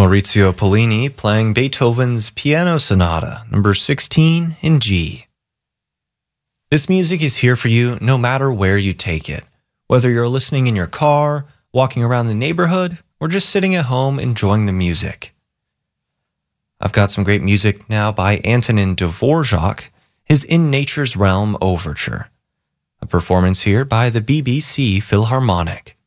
Maurizio Pollini playing Beethoven's Piano Sonata, number 16 in G. This music is here for you no matter where you take it, whether you're listening in your car, walking around the neighborhood, or just sitting at home enjoying the music. I've got some great music now by Antonin Dvorak, his In Nature's Realm Overture, a performance here by the BBC Philharmonic.